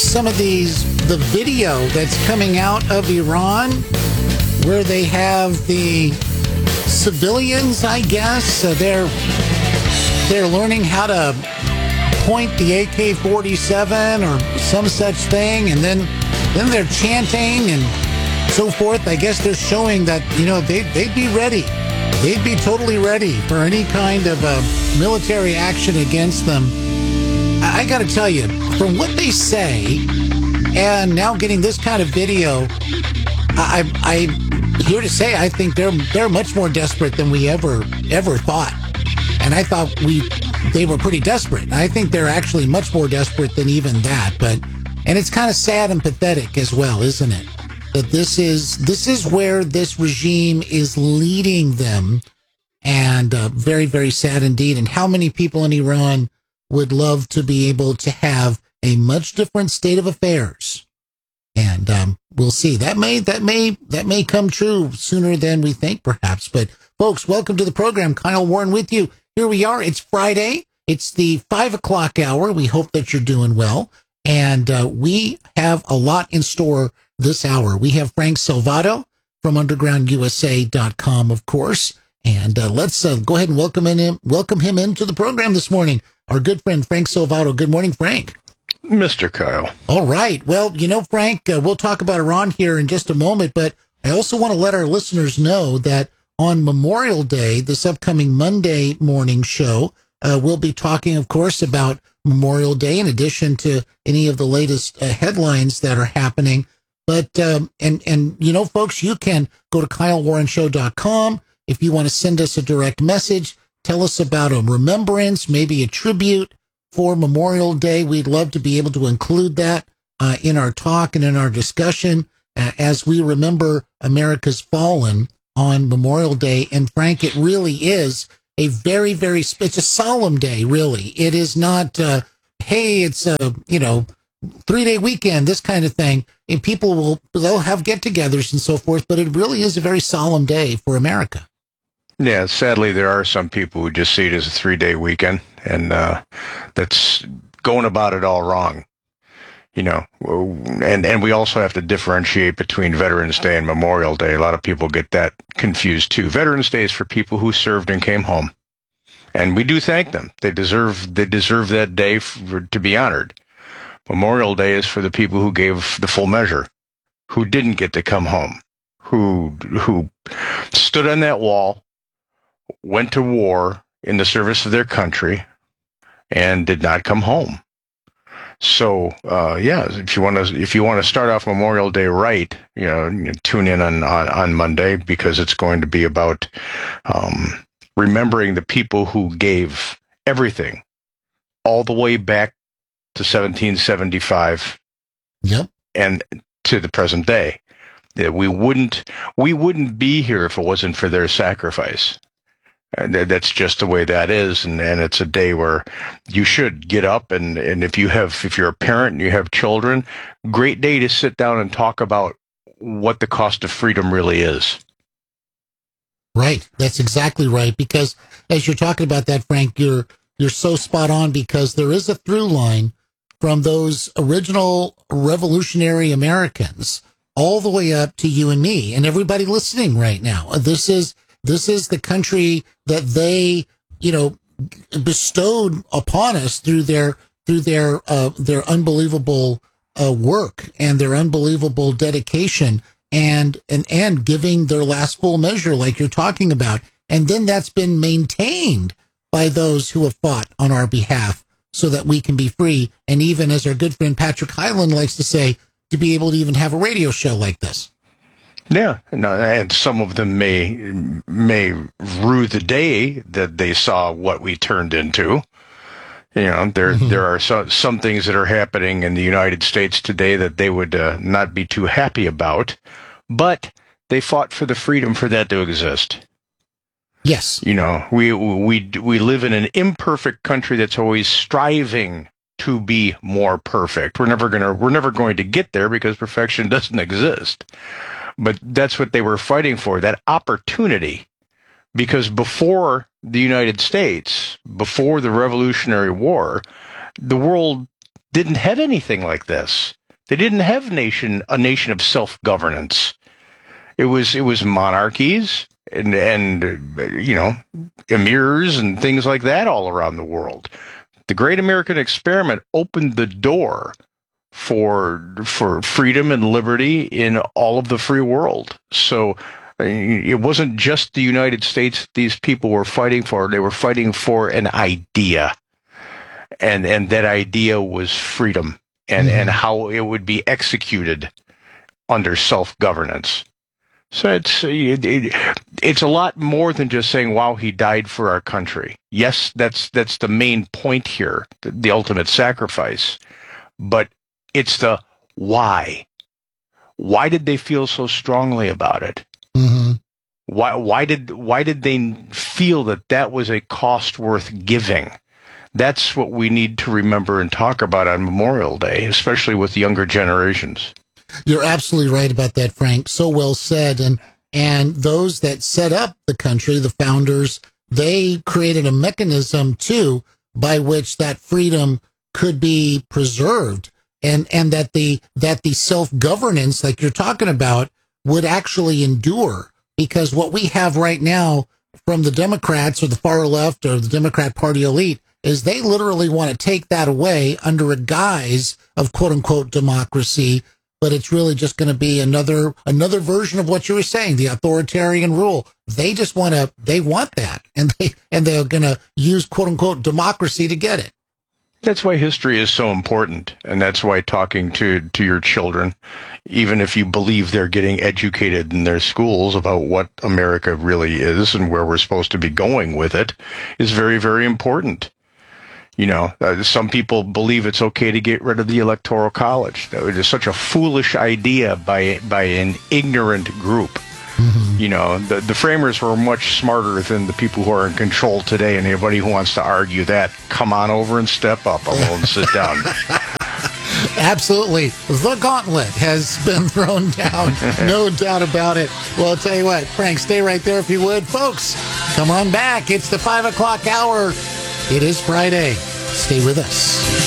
some of the video that's coming out of Iran, where they have the civilians, I guess, they're learning how to point the AK-47 or some such thing, and then they're chanting and so forth. I guess they're showing that, they'd be ready. They'd be totally ready for any kind of military action against them. I got to tell you, from what they say, and now getting this kind of video, I'm here to say I think they're much more desperate than we ever thought. And I thought they were pretty desperate. I think they're actually much more desperate than even that. And it's kind of sad and pathetic as well, isn't it? That this is where this regime is leading them, and very, very sad indeed. And how many people in Iran would love to be able to have a much different state of affairs? And we'll see. That may come true sooner than we think, perhaps. But folks, welcome to the program. Kyle Warren with you. Here we are. It's Friday. It's the 5 o'clock hour. We hope that you're doing well. And we have a lot in store this hour. We have Frank Salvato from undergroundusa.com, of course. And let's go ahead and welcome him into the program this morning. Our good friend, Frank Salvato. Good morning, Frank. Mr. Kyle. All right. Well, Frank, we'll talk about Iran here in just a moment, but I also want to let our listeners know that on Memorial Day, this upcoming Monday morning show, we'll be talking, of course, about Memorial Day in addition to any of the latest headlines that are happening. But, folks, you can go to KyleWarrenShow.com if you want to send us a direct message, tell us about a remembrance, maybe a tribute for Memorial Day. We'd love to be able to include that in our talk and in our discussion as we remember America's fallen on Memorial Day. And Frank, it really is a very, very, it's a solemn day, really. It is not, hey, it's a, 3-day weekend, this kind of thing. And they'll have get-togethers and so forth, but it really is a very solemn day for America. Yeah, sadly, there are some people who just see it as a 3-day weekend, and that's going about it all wrong. And we also have to differentiate between Veterans Day and Memorial Day. A lot of people get that confused too. Veterans Day is for people who served and came home, and we do thank them. They deserve that day to be honored. Memorial Day is for the people who gave the full measure, who didn't get to come home, who stood on that wall, went to war in the service of their country, and did not come home. So, if you want to start off Memorial Day right, tune in on Monday, because it's going to be about remembering the people who gave everything all the way back to 1775, yep, and to the present day. We wouldn't be here if it wasn't for their sacrifice. And that's just the way that is, and it's a day where you should get up and if you're a parent and you have children, great day to sit down and talk about what the cost of freedom really is. Right, that's exactly right. Because as you're talking about that, Frank, you're so spot on, because there is a through line from those original revolutionary Americans all the way up to you and me and everybody listening right now. This is the country that they, bestowed upon us through their unbelievable work and their unbelievable dedication and giving their last full measure, like you're talking about. And then that's been maintained by those who have fought on our behalf so that we can be free. And even, as our good friend Patrick Hyland likes to say, to be able to even have a radio show like this. Yeah, no, and some of them may rue the day that they saw what we turned into. There are some things that are happening in the United States today that they would not be too happy about, but they fought for the freedom for that to exist. Yes, we live in an imperfect country that's always striving to be more perfect. We're never going to get there, because perfection doesn't exist. But that's what they were fighting for, that opportunity. Because before the United States, before the Revolutionary War, the world didn't have anything like this. They didn't have a nation of self-governance. It was monarchies and emirs and things like that all around the world. The Great American Experiment opened the door for freedom and liberty in all of the free world. So it wasn't just the United States that these people were fighting for. They were fighting for an idea. And that idea was freedom and how it would be executed under self-governance. So it's a lot more than just saying, wow, he died for our country. Yes, that's the main point here, the ultimate sacrifice. But it's the why. Why did they feel so strongly about it? Mm-hmm. Why did they feel that was a cost worth giving? That's what we need to remember and talk about on Memorial Day, especially with younger generations. You're absolutely right about that, Frank. So well said. And those that set up the country, the founders, they created a mechanism too by which that freedom could be preserved, and that the self-governance, like you're talking about, would actually endure. Because what we have right now from the Democrats or the far left or the Democrat Party elite is they literally want to take that away under a guise of quote unquote democracy. But it's really just going to be another version of what you were saying, the authoritarian rule. They want that, and they're going to use quote unquote democracy to get it. That's why history is so important, and that's why talking to your children, even if you believe they're getting educated in their schools about what America really is and where we're supposed to be going with it, is very, very important. Some people believe it's okay to get rid of the Electoral College. It is such a foolish idea by an ignorant group. Mm-hmm. The framers were much smarter than the people who are in control today, and anybody who wants to argue that, come on over and step up. I won't sit down. Absolutely. The gauntlet has been thrown down. No doubt about it. Well, I'll tell you what, Frank, stay right there if you would. Folks, come on back. It's the 5 o'clock hour. It is Friday. Stay with us.